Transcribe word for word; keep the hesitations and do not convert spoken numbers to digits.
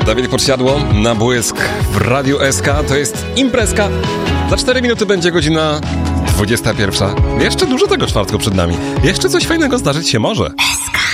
Dawid Podsiadło na błysk w Radiu S K. To jest imprezka. Za cztery minuty będzie godzina dwudziesta pierwsza. Jeszcze dużo tego czwartku przed nami. Jeszcze coś fajnego zdarzyć się może.